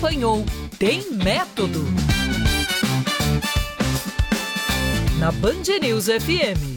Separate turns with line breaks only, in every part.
acompanhou Tem Método na Band News FM.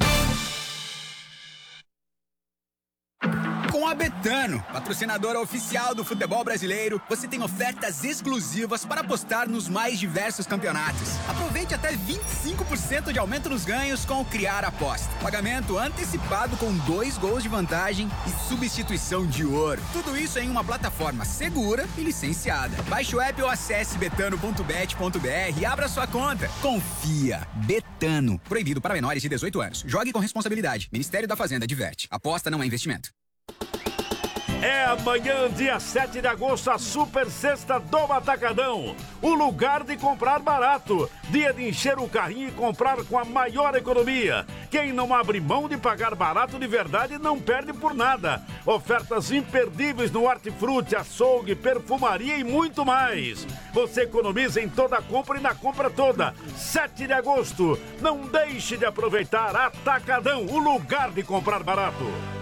Com a Betano, patrocinadora oficial do futebol brasileiro, você tem ofertas exclusivas para apostar nos mais diversos campeonatos. Aproveite até 25% de aumento nos ganhos com o Criar Aposta. Pagamento antecipado com 2 gols de vantagem e substituição de ouro. Tudo isso em uma plataforma segura e licenciada. Baixe o app ou acesse betano.bet.br e abra sua conta. Confia. Betano. Proibido para menores de 18 anos. Jogue com responsabilidade. Ministério da Fazenda diverte. Aposta não é investimento.
É amanhã, dia 7 de agosto, a Super Sexta do Atacadão. O lugar de comprar barato. Dia de encher o carrinho e comprar com a maior economia. Quem não abre mão de pagar barato de verdade não perde por nada. Ofertas imperdíveis no hortifruti, açougue, perfumaria e muito mais. Você economiza em toda a compra e na compra toda. 7 de agosto. Não deixe de aproveitar Atacadão, o lugar de comprar barato.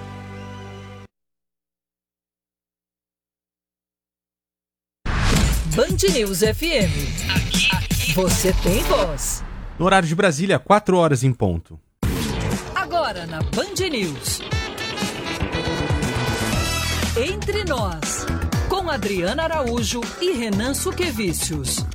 Band News FM. Você tem voz.
No horário de Brasília, 4 horas em ponto.
Agora na Band News. Entre Nós, com Adriana Araújo e Renan Suquevicius.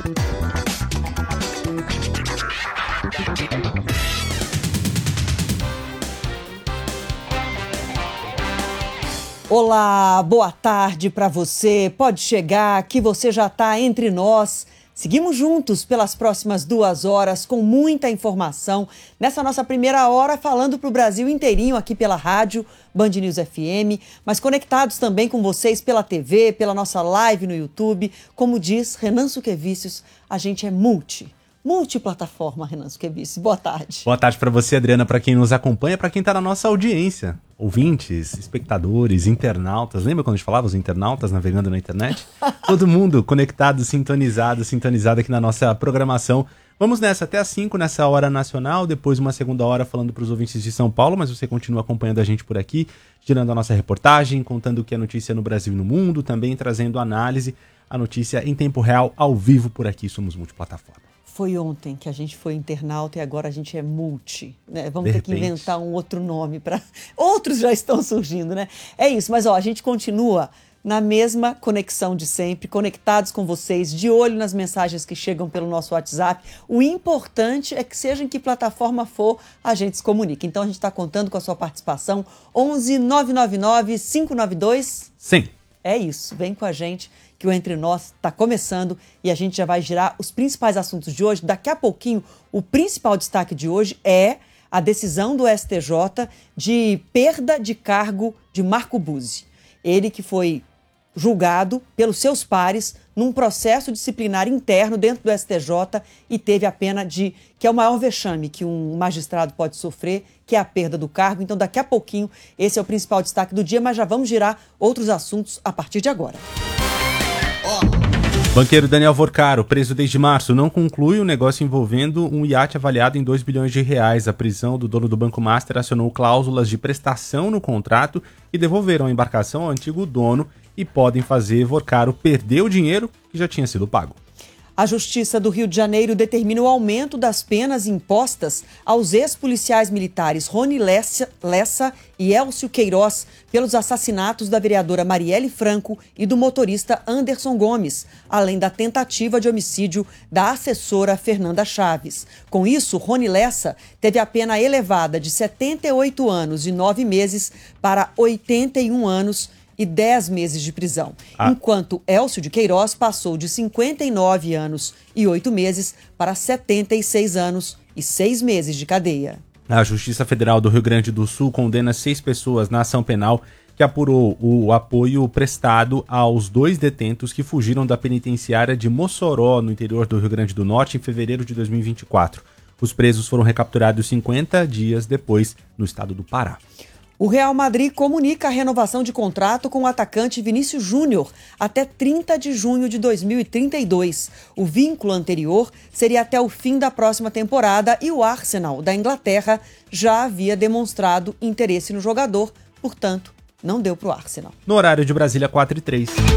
Olá, boa tarde para você. Pode chegar que você já está entre nós. Seguimos juntos pelas próximas 2 horas com muita informação. Nessa nossa primeira hora, falando para o Brasil inteirinho aqui pela rádio Band News FM, mas conectados também com vocês pela TV, pela nossa live no YouTube. Como diz Renan Suquevicius, a gente é multiplataforma, Renan Suquevicius. Boa tarde.
Boa tarde para você, Adriana, para quem nos acompanha, para quem está na nossa audiência. Ouvintes, espectadores, internautas. Lembra quando a gente falava os internautas navegando na internet? Todo mundo conectado, sintonizado aqui na nossa programação. Vamos nessa até às 5 nessa hora nacional, depois uma segunda hora falando para os ouvintes de São Paulo, mas você continua acompanhando a gente por aqui, girando a nossa reportagem, contando o que é notícia no Brasil e no mundo, também trazendo análise, a notícia em tempo real, ao vivo por aqui. Somos multiplataforma.
Foi ontem que a gente foi internauta e agora a gente é multi, né? Vamos ter que inventar um outro nome para... Outros já estão surgindo, né? É isso, mas a gente continua na mesma conexão de sempre, conectados com vocês, de olho nas mensagens que chegam pelo nosso WhatsApp. O importante é que seja em que plataforma for, a gente se comunica. Então a gente está contando com a sua participação. 11 999 592
100.
É isso, vem com a gente que o Entre Nós está começando e a gente já vai girar os principais assuntos de hoje. Daqui a pouquinho, o principal destaque de hoje é a decisão do STJ de perda de cargo de Marco Buzzi. Ele que foi julgado pelos seus pares num processo disciplinar interno dentro do STJ e teve a pena que é o maior vexame que um magistrado pode sofrer, que é a perda do cargo. Então, daqui a pouquinho, esse é o principal destaque do dia, mas já vamos girar outros assuntos a partir de agora.
Banqueiro Daniel Vorcaro, preso desde março, não conclui o negócio envolvendo um iate avaliado em 2 bilhões de reais. A prisão do dono do Banco Master acionou cláusulas de prestação no contrato e devolveram a embarcação ao antigo dono e podem fazer Vorcaro perder o dinheiro que já tinha sido pago.
A Justiça do Rio de Janeiro determina o aumento das penas impostas aos ex-policiais militares Rony Lessa e Elcio Queiroz pelos assassinatos da vereadora Marielle Franco e do motorista Anderson Gomes, além da tentativa de homicídio da assessora Fernanda Chaves. Com isso, Rony Lessa teve a pena elevada de 78 anos e 9 meses para 81 anos e 10 meses de prisão, enquanto Elcio de Queiroz passou de 59 anos e 8 meses para 76 anos e 6 meses de cadeia.
A Justiça Federal do Rio Grande do Sul condena 6 pessoas na ação penal que apurou o apoio prestado aos 2 detentos que fugiram da penitenciária de Mossoró, no interior do Rio Grande do Norte, em fevereiro de 2024. Os presos foram recapturados 50 dias depois, no estado do Pará.
O Real Madrid comunica a renovação de contrato com o atacante Vinícius Júnior até 30 de junho de 2032. O vínculo anterior seria até o fim da próxima temporada e o Arsenal, da Inglaterra, já havia demonstrado interesse no jogador, portanto, não deu para o Arsenal.
No horário de Brasília, 4h03.